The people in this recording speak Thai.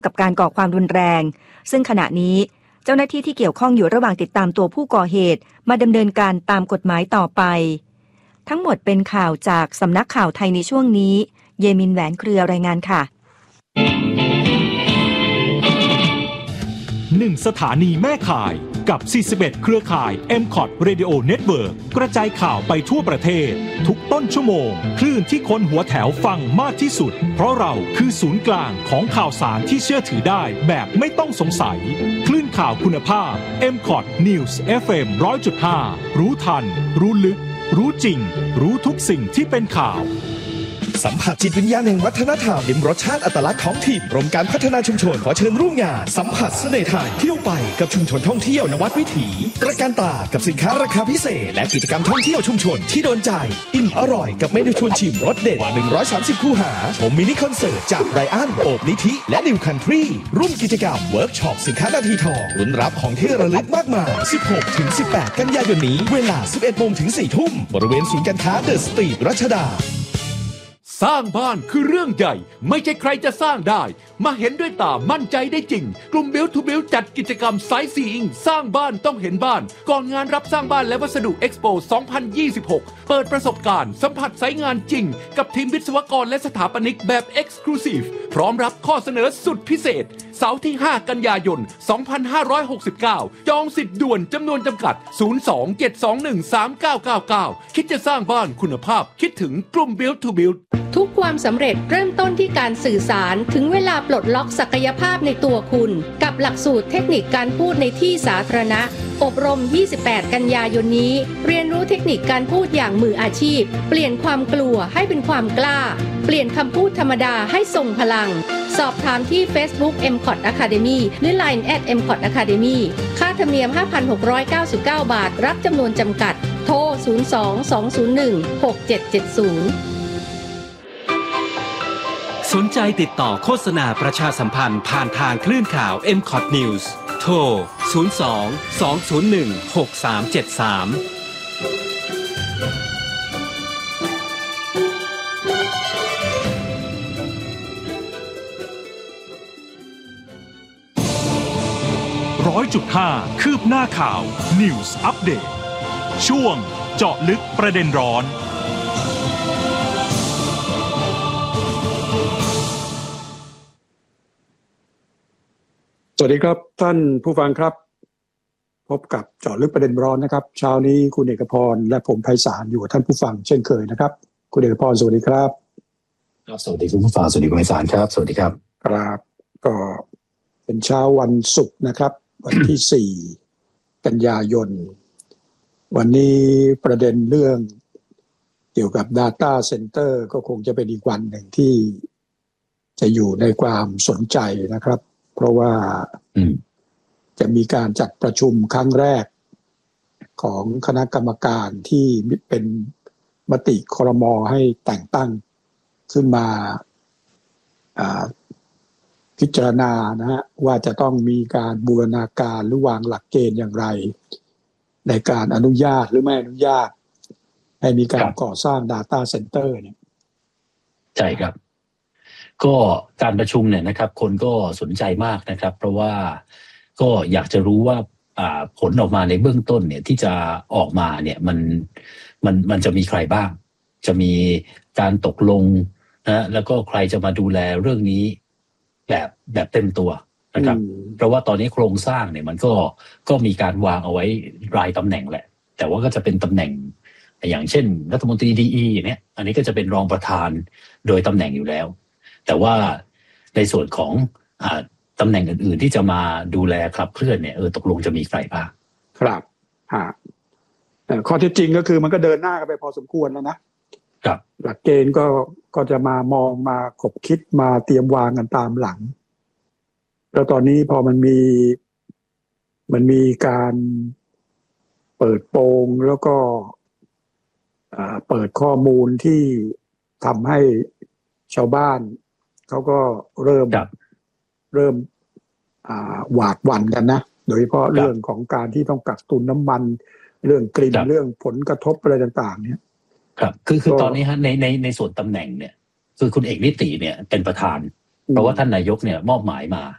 กับการก่อความรุนแรงซึ่งขณะนี้เจ้าหน้าที่ที่เกี่ยวข้องอยู่ระหว่างติดตามตัวผู้ก่อเหตุมาดำเนินการตามกฎหมายต่อไปทั้งหมดเป็นข่าวจากสำนักข่าวไทยในช่วงนี้เยมินแหวนเครือรายงานค่ะ 1 สถานีแม่ข่ายกับ41เครือข่าย MCOT Radio Network กระจายข่าวไปทั่วประเทศทุกต้นชั่วโมงคลื่นที่คนหัวแถวฟังมากที่สุดเพราะเราคือศูนย์กลางของข่าวสารที่เชื่อถือได้แบบไม่ต้องสงสัยคลื่นข่าวคุณภาพ MCOT News FM 100.5 รู้ทันรู้ลึกรู้จริงรู้ทุกสิ่งที่เป็นข่าวสัมผัสจิตวิญญาณแห่งวัฒนธรรมลิ้มรสชาติอัตลักษณ์ท้องถิ่นกรมการพัฒนาชุมชนขอเชิญร่วมงานสัมผัสเสน่ห์ไทยเที่ยวไปกับชุมชนท่องเที่ยวนวัดวิถีประการตากับสินค้าราคาพิเศษและกิจกรรมท่องเที่ยวชุมชนที่โดนใจอิ่มอร่อยกับเมนูชวนชิมรสเด็ดกว่า130คู่หาชมมินิคอนเสิร์ตจากไรอันโอบนิธิและนิวคันทรีร่วมกิจกรรมเวิร์กช็อปสินค้านาทีทองลุ้นรับของที่ระลึกมากมาย 16-18 กันยายนนี้เวลา 11 โมงถึง 4 ทุ่มบริเวณศูนย์การค้าเดอะสตรีทรัชดาสร้างบ้านคือเรื่องใหญ่ไม่ใช่ใครจะสร้างได้มาเห็นด้วยตามั่นใจได้จริงกลุ่ม Build to Build จัดกิจกรรม Sight Seeing สร้างบ้านต้องเห็นบ้านก่อนงานรับสร้างบ้านและวัสดุ Expo 2026 เปิดประสบการณ์สัมผัสไซต์งานจริงกับทีมวิศวกรและสถาปนิกแบบ Exclusive พร้อมรับข้อเสนอสุดพิเศษเสาร์ที่ 5 กันยายน 2569 จองสิทธิ์ด่วนจำนวนจำกัด 02-721-3999 คิดจะสร้างบ้านคุณภาพคิดถึงกลุ่ม Build to Build ทุกความสำเร็จเริ่มต้นที่การสื่อสารถึงเวลาปลดล็อกศักยภาพในตัวคุณกับหลักสูตรเทคนิคการพูดในที่สาธารณะอบรม 28 กันยายนนี้เรียนรู้เทคนิคการพูดอย่างมืออาชีพเปลี่ยนความกลัวให้เป็นความกล้าเปลี่ยนคำพูดธรรมดาให้ทรงพลังสอบถามที่ Facebook MCOT Academy หรือ Line @MCOT Academy ค่าธรรมเนียม 5,699 บาทรับจำนวนจำกัดโทร 02-201-6770 สนใจติดต่อโฆษณาประชาสัมพันธ์ผ่านทางคลื่นข่าว MCOT News โทร 100.5 คืบหน้าข่าว News Update ช่วงเจาะลึกประเด็นร้อนสวัสดีครับท่านผู้ฟังครับพบกับเจาะลึกประเด็นร้อนนะครับเช้านี้คุณเอกพรและผมไพศาลอยู่กับท่านผู้ฟังเช่นเคยนะครับคุณเอกพรสวัสดีครับครับสวัสดีคุณผู้ฟังสวัสดีคุณไพศาลครับสวัสดีครับครับก็เป็นเช้าวันศุกร์นะครับวันที่4 กันยายนวันนี้ประเด็นเรื่องเกี่ยวกับ Data Center ก็คงจะเป็นอีกวันหนึ่งที่จะอยู่ในความสนใจนะครับเพราะว่าจะมีการจัดประชุมครั้งแรกของคณะกรรมการที่เป็นมติครม.ให้แต่งตั้งขึ้นมาพิจารณานะฮะว่าจะต้องมีการบูรณาการหรือวางหลักเกณฑ์อย่างไรในการอนุญาตหรือไม่อนุญาตให้มีการก่อสร้าง Data Center เนี่ยใช่ครับก็การประชุมเนี่ยนะครับคนก็สนใจมากนะครับเพราะว่าก็อยากจะรู้ว่าผลออกมาในเบื้องต้นเนี่ยที่จะออกมาเนี่ยมันจะมีใครบ้างจะมีการตกลงนะแล้วก็ใครจะมาดูแลเรื่องนี้แบบเต็มตัวนะครับเพราะว่าตอนนี้โครงสร้างเนี่ยมันก็มีการวางเอาไว้รายตำแหน่งแหละแต่ว่าก็จะเป็นตำแหน่งอย่างเช่นรัฐมนตรีดีเนี่ยอันนี้ก็จะเป็นรองประธานโดยตำแหน่งอยู่แล้วแต่ว่าในส่วนของตำแหน่งอื่นๆที่จะมาดูแลขับเคลื่อนเนี่ยตกลงจะมีใครบ้างครับข้อเท็จจริงก็คือมันก็เดินหน้ากันไปพอสมควรแล้วนะครับหลักเกณฑ์ก็จะมามองมาขบคิดมาเตรียมวางกันตามหลังแล้วตอนนี้พอมันมีการเปิดโปงแล้วก็เปิดข้อมูลที่ทำให้ชาวบ้านเขาก็เริ่มหวาดหวั่นกันนะโดยเฉพาะเรื่องของการที่ต้องกักตุนน้ำมันเรื่องกลิ่นเรื่องผลกระทบอะไรต่างๆเนี่ยครับคือตอนนี้ฮะในส่วนตำแหน่งเนี่ยคือคุณเอกนิติเนี่ยเป็นประธานเพราะว่าท่านนายกเนี่ยมอบหมายมา